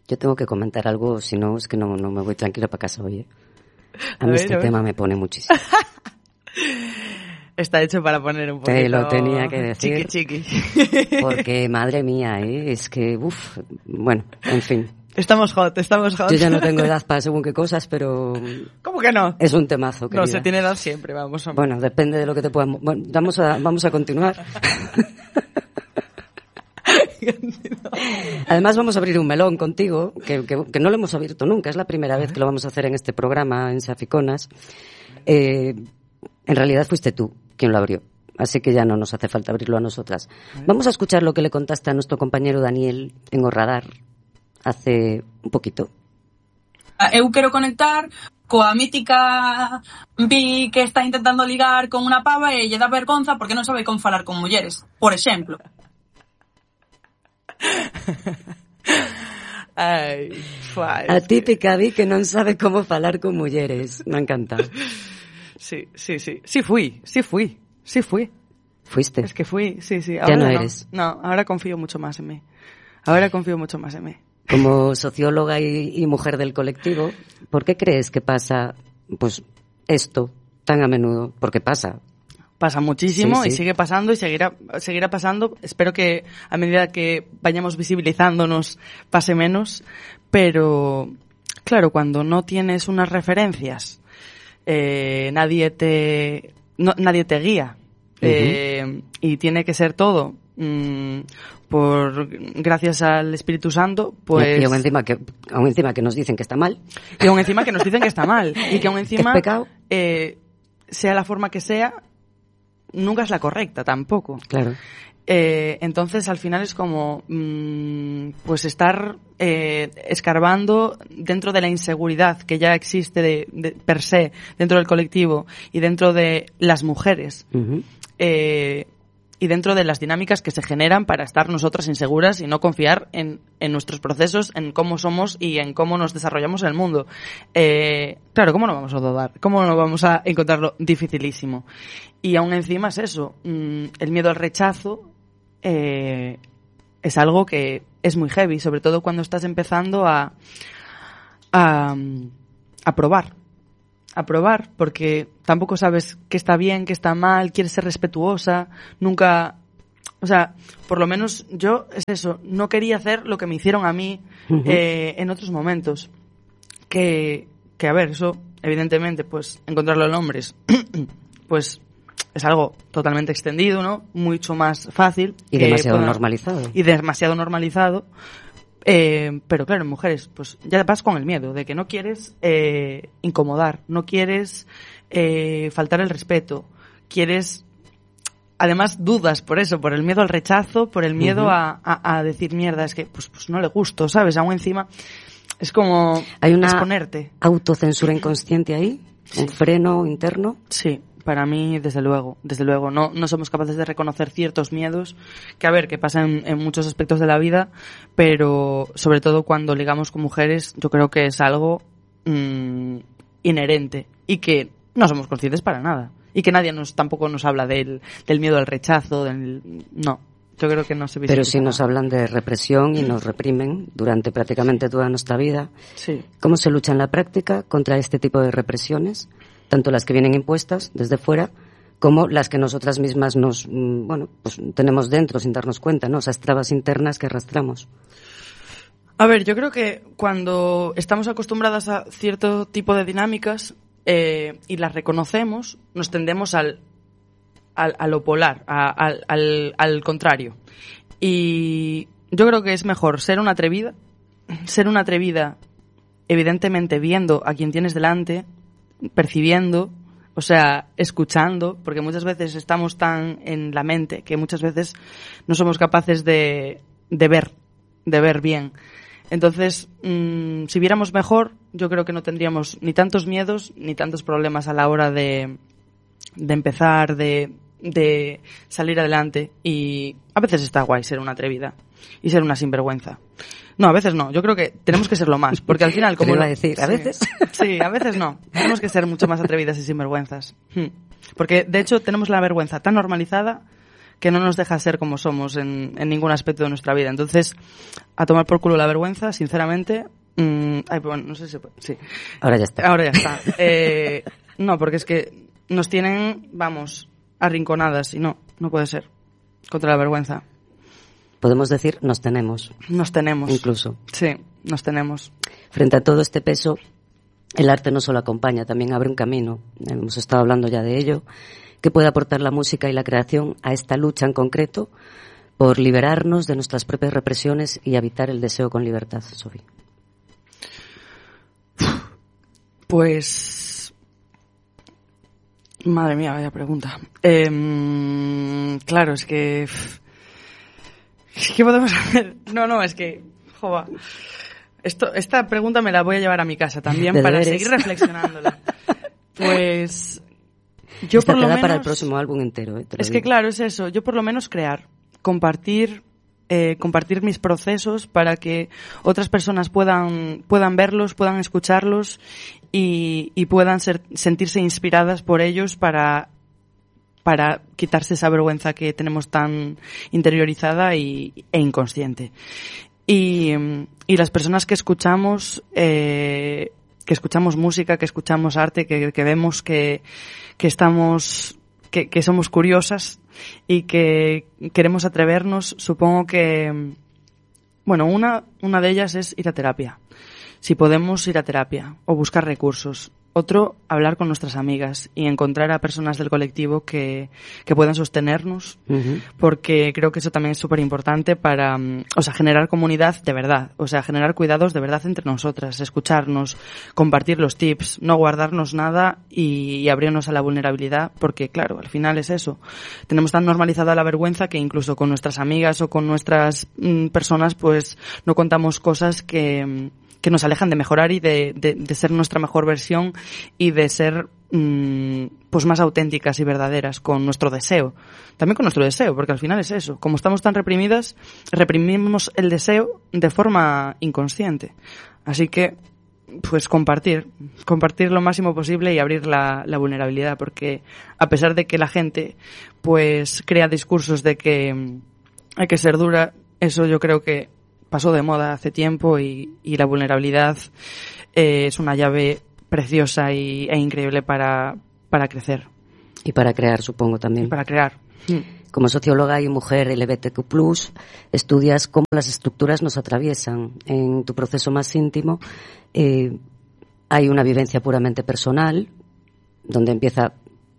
Yo tengo que comentar algo, si no, es que no me voy tranquila para casa hoy. A mí este tema me pone muchísimo. Está hecho para poner un poquito... Te lo tenía que decir. Chiqui. Porque, madre mía, es que, bueno, en fin. Estamos hot. Yo ya no tengo edad para según qué cosas, pero... ¿Cómo que no? Es un temazo, querida. No, se tiene edad siempre, vamos. Bueno, depende de lo que te podamos... Bueno, vamos a continuar. Además vamos a abrir un melón contigo, que no lo hemos abierto nunca, es la primera vez que lo vamos a hacer en este programa, en Saficonas. En realidad fuiste tú quien lo abrió, así que ya no nos hace falta abrirlo a nosotras. Vamos a escuchar lo que le contaste a nuestro compañero Daniel en O Radar hace un poquito. Eu quero conectar coa mítica bi que está intentando ligar con unha pava e lle dá vergonza porque non sabe como falar con mulleres, por exemplo. Ay, a típica vi que non sabe como falar con mulleres. Me encanta. Sí. Sí fui. ¿Fuiste? Es que fui, sí. Ahora ya no eres. No, ahora confío mucho más en mí. Como socióloga y mujer del colectivo, ¿por qué crees que pasa pues esto tan a menudo? Porque pasa. Pasa muchísimo, sí. Y sigue pasando y seguirá pasando. Espero que a medida que vayamos visibilizándonos pase menos, pero claro, cuando no tienes unas referencias, nadie te guía, y tiene que ser todo gracias al Espíritu Santo, pues... Y aún encima que nos dicen que está mal. Y que aún encima ¿Es pecado? Sea la forma que sea, nunca es la correcta tampoco. Claro. Entonces al final es como pues estar escarbando dentro de la inseguridad que ya existe de per se dentro del colectivo y dentro de las mujeres. Y dentro de las dinámicas que se generan para estar nosotras inseguras y no confiar en nuestros procesos, en cómo somos y en cómo nos desarrollamos en el mundo. Claro, ¿cómo no vamos a dudar? ¿Cómo no vamos a encontrarlo dificilísimo? Y aún encima es eso, el miedo al rechazo es algo que es muy heavy, sobre todo cuando estás empezando a probar. A probar, porque tampoco sabes qué está bien, qué está mal, quieres ser respetuosa, nunca... O sea, por lo menos yo, es eso, no quería hacer lo que me hicieron a mí en otros momentos. Que a ver, eso, evidentemente, pues, encontrarlo en hombres, pues, es algo totalmente extendido, ¿no? Mucho más fácil. Y demasiado normalizado. Y demasiado normalizado. Pero claro, en mujeres, pues ya vas con el miedo de que no quieres incomodar, no quieres faltar el respeto, quieres, además dudas por eso, por el miedo al rechazo, por el miedo a decir mierda, es que pues no le gusto, ¿sabes? Aún encima es como hay una exponerte. ¿Autocensura inconsciente ahí? Sí. ¿Un freno interno? Sí. Para mí, desde luego, no somos capaces de reconocer ciertos miedos que pasan en muchos aspectos de la vida, pero sobre todo cuando ligamos con mujeres, yo creo que es algo inherente y que no somos conscientes para nada y que nadie tampoco nos habla del miedo al rechazo, no. Yo creo que no se visibiliza. Pero sí nos hablan de represión y nos reprimen durante prácticamente toda nuestra vida. Sí. ¿Cómo se lucha en la práctica contra este tipo de represiones? Tanto las que vienen impuestas desde fuera como las que nosotras mismas pues tenemos dentro sin darnos cuenta, ¿no? Esas trabas internas que arrastramos. A ver, yo creo que cuando estamos acostumbradas a cierto tipo de dinámicas y las reconocemos, nos tendemos a lo polar, al contrario. Y yo creo que es mejor ser una atrevida, evidentemente viendo a quien tienes delante, percibiendo, o sea, escuchando, porque muchas veces estamos tan en la mente que muchas veces no somos capaces de ver bien. Entonces, si viéramos mejor, yo creo que no tendríamos ni tantos miedos ni tantos problemas a la hora de empezar, de salir adelante. Y a veces está guay ser una atrevida y ser una sinvergüenza. No, a veces no. Yo creo que tenemos que serlo más, porque al final, como iba a decir, a veces. Sí, a veces no. Tenemos que ser mucho más atrevidas y sinvergüenzas. Porque de hecho tenemos la vergüenza tan normalizada que no nos deja ser como somos en ningún aspecto de nuestra vida. Entonces, a tomar por culo la vergüenza, sinceramente. Bueno, no sé si se puede. Sí. Ahora ya está. No, porque es que nos tienen, vamos, arrinconadas y no puede ser. Contra la vergüenza. Podemos decir, nos tenemos. Nos tenemos. Incluso. Sí, nos tenemos. Frente a todo este peso, el arte no solo acompaña, también abre un camino. Hemos estado hablando ya de ello. ¿Qué puede aportar la música y la creación a esta lucha en concreto por liberarnos de nuestras propias represiones y habitar el deseo con libertad, Sofía? Pues... Madre mía, vaya pregunta. Claro, es que... ¿Qué podemos hacer? No, es que... Joder. Esta pregunta me la voy a llevar a mi casa también para seguir reflexionándola. Pues... Yo Esta por lo menos... para el próximo álbum entero. Es que claro, es eso. Yo por lo menos crear, compartir mis procesos para que otras personas puedan verlos, puedan escucharlos y puedan sentirse inspiradas por ellos para quitarse esa vergüenza que tenemos tan interiorizada e inconsciente. Y las personas que escuchamos música, que escuchamos arte, que vemos que somos curiosas y que queremos atrevernos, supongo que, bueno, una de ellas es ir a terapia. Si podemos ir a terapia o buscar recursos. Otro, hablar con nuestras amigas y encontrar a personas del colectivo que puedan sostenernos, porque creo que eso también es súper importante para, generar comunidad de verdad, generar cuidados de verdad entre nosotras, escucharnos, compartir los tips, no guardarnos nada y abrirnos a la vulnerabilidad, porque claro, al final es eso. Tenemos tan normalizada la vergüenza que incluso con nuestras amigas o con nuestras personas, pues no contamos cosas que nos alejan de mejorar y de ser nuestra mejor versión y de ser pues más auténticas y verdaderas con nuestro deseo. También con nuestro deseo, porque al final es eso. Como estamos tan reprimidas, reprimimos el deseo de forma inconsciente. Así que, pues compartir lo máximo posible y abrir la vulnerabilidad, porque a pesar de que la gente pues crea discursos de que hay que ser dura, eso yo creo que pasó de moda hace tiempo y la vulnerabilidad es una llave preciosa e increíble para crecer. Y para crear, supongo, también. Y para crear. Como socióloga y mujer LGBTQ+, estudias cómo las estructuras nos atraviesan. En tu proceso más íntimo hay una vivencia puramente personal, donde empieza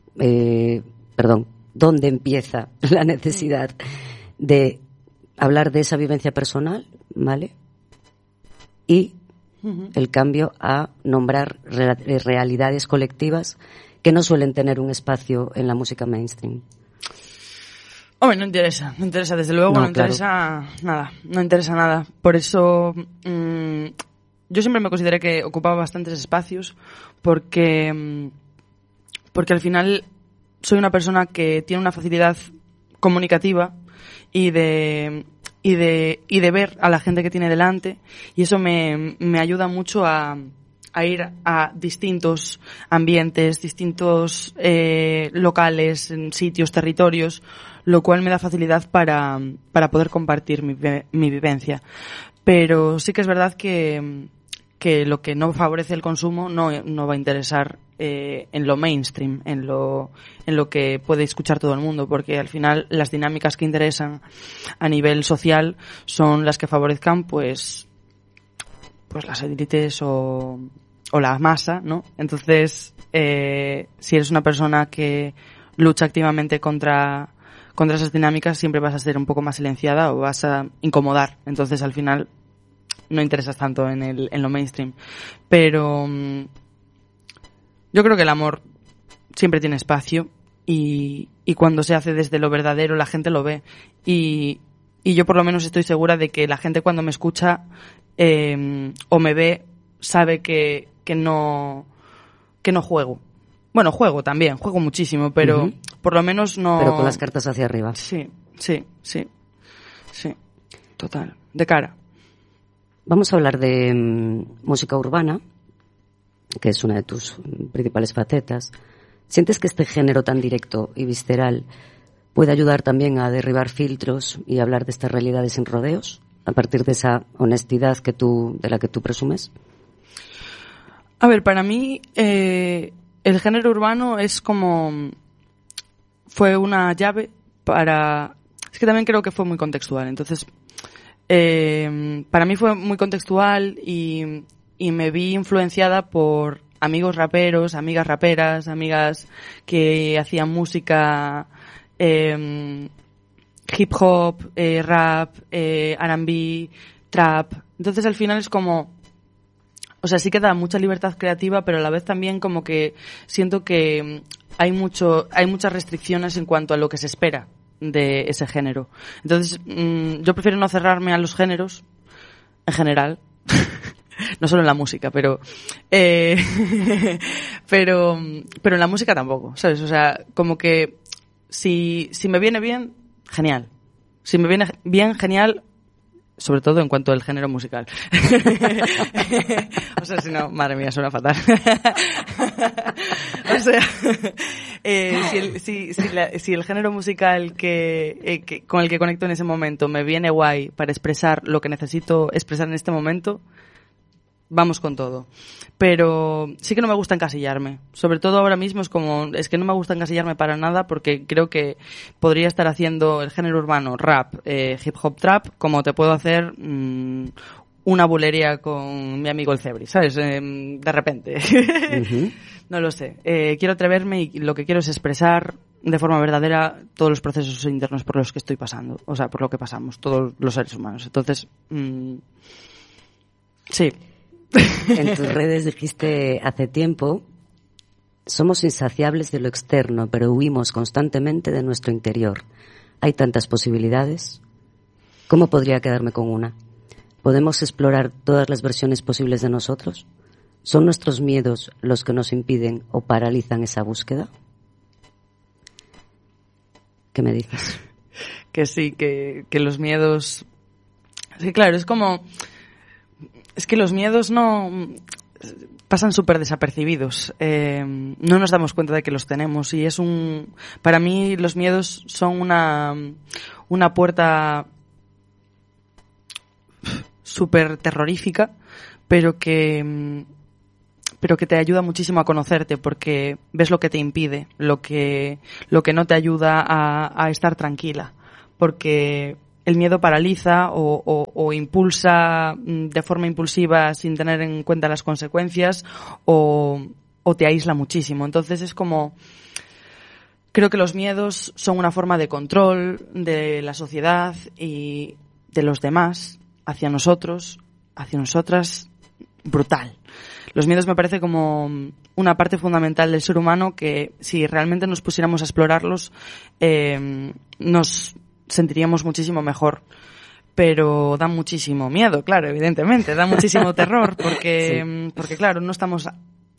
la necesidad de hablar de esa vivencia personal, ¿vale? Y el cambio a nombrar realidades colectivas que no suelen tener un espacio en la música mainstream. Hombre, no interesa, desde luego, no interesa nada, no interesa nada. Por eso yo siempre me consideré que ocupaba bastantes espacios porque al final soy una persona que tiene una facilidad comunicativa y de ver a la gente que tiene delante, y eso me ayuda mucho a ir a distintos ambientes, distintos locales, sitios, territorios, lo cual me da facilidad para poder compartir mi vivencia. Pero sí que es verdad que lo que no favorece el consumo no va a interesar en lo mainstream, en lo que puede escuchar todo el mundo, porque al final las dinámicas que interesan a nivel social son las que favorezcan pues las élites o la masa, ¿no? Entonces, si eres una persona que lucha activamente contra esas dinámicas, siempre vas a ser un poco más silenciada o vas a incomodar. Entonces, al final, no interesas tanto en lo mainstream. Pero yo creo que el amor siempre tiene espacio y cuando se hace desde lo verdadero la gente lo ve. Y yo por lo menos estoy segura de que la gente cuando me escucha o me ve sabe que no juego. Bueno, juego también, juego muchísimo, pero por lo menos no... Pero con las cartas hacia arriba. Sí, total, de cara. Vamos a hablar de música urbana, que es una de tus principales facetas. ¿Sientes que este género tan directo y visceral puede ayudar también a derribar filtros y hablar de estas realidades sin rodeos, a partir de esa honestidad de la que tú presumes? A ver, para mí el género urbano fue una llave para... Es que también creo que fue muy contextual. Entonces, para mí fue muy contextual y me vi influenciada por amigos raperos, amigas raperas, amigas que hacían música hip hop, rap, R&B, trap. Entonces al final es como... O sea, sí que da mucha libertad creativa, pero a la vez también como que siento que hay muchas restricciones en cuanto a lo que se espera de ese género. Entonces, yo prefiero no cerrarme a los géneros, en general. No solo en la música, pero en la música tampoco, ¿sabes? O sea, como que si me viene bien, genial. Si me viene bien, genial, sobre todo en cuanto al género musical. O sea, si no, madre mía, suena fatal. O sea, si el género musical con el que conecto en ese momento me viene guay para expresar lo que necesito expresar en este momento, vamos con todo. Pero sí que no me gusta encasillarme. Sobre todo ahora mismo es que no me gusta encasillarme para nada, porque creo que podría estar haciendo el género urbano, rap, hip hop, trap, como te puedo hacer una bulería con mi amigo el Cebri, ¿sabes? De repente. Uh-huh. No lo sé. Quiero atreverme y lo que quiero es expresar de forma verdadera todos los procesos internos por los que estoy pasando. O sea, por lo que pasamos todos los seres humanos. Entonces, sí. En tus redes dijiste hace tiempo: somos insaciables de lo externo, pero huimos constantemente de nuestro interior. Hay tantas posibilidades. ¿Cómo podría quedarme con una? ¿Podemos explorar todas las versiones posibles de nosotros? ¿Son nuestros miedos los que nos impiden o paralizan esa búsqueda? ¿Qué me dices? Que sí, que los miedos... Sí, claro, es como... Es que los miedos no pasan súper desapercibidos. No nos damos cuenta de que los tenemos y para mí los miedos son una puerta súper terrorífica, pero que te ayuda muchísimo a conocerte, porque ves lo que te impide, lo que no te ayuda a estar tranquila, porque el miedo paraliza o impulsa de forma impulsiva sin tener en cuenta las consecuencias, o te aísla muchísimo. Entonces es como... Creo que los miedos son una forma de control de la sociedad y de los demás hacia nosotros, hacia nosotras, brutal. Los miedos me parece como una parte fundamental del ser humano que, si realmente nos pusiéramos a explorarlos, nos sentiríamos muchísimo mejor. Pero da muchísimo miedo, claro, evidentemente, da muchísimo terror, porque, sí. Porque claro, no estamos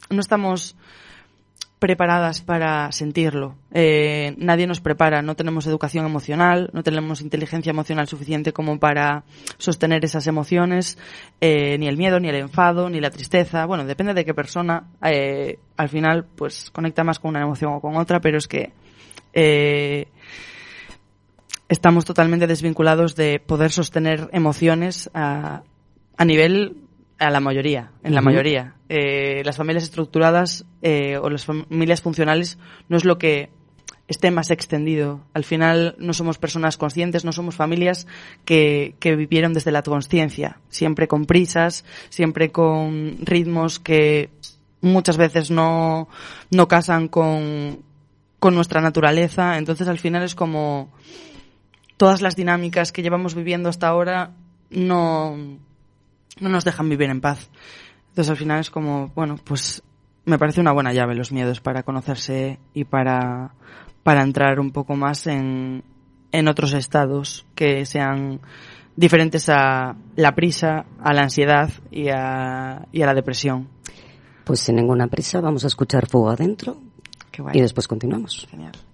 preparadas para sentirlo. Nadie nos prepara, no tenemos educación emocional, no tenemos inteligencia emocional suficiente como para sostener esas emociones, ni el miedo, ni el enfado, ni la tristeza. Bueno, depende de qué persona, al final, pues conecta más con una emoción o con otra, pero es que estamos totalmente desvinculados de poder sostener emociones a nivel... A la mayoría, en la mayoría. Las familias estructuradas o las familias funcionales no es lo que esté más extendido. Al final no somos personas conscientes, no somos familias que vivieron desde la consciencia, siempre con prisas, siempre con ritmos que muchas veces no casan con nuestra naturaleza. Entonces al final es como todas las dinámicas que llevamos viviendo hasta ahora no nos dejan vivir en paz. Entonces al final es como, bueno, pues me parece una buena llave los miedos para conocerse y para entrar un poco más en otros estados que sean diferentes a la prisa, a la ansiedad y a la depresión. Pues sin ninguna prisa vamos a escuchar Fuego Adentro. Qué guay. Y después continuamos. Genial.